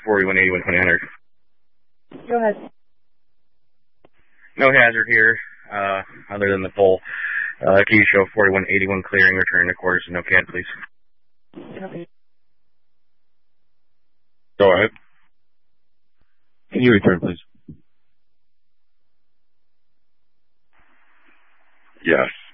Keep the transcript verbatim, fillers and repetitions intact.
forty-one eighty-one twenty hundred. Go ahead. No hazard here, uh, other than the pole. Uh, can you show forty-one eighty-one clearing, return to quarters, and no C A D, please? Copy. Go ahead. Can you return, please? Yes.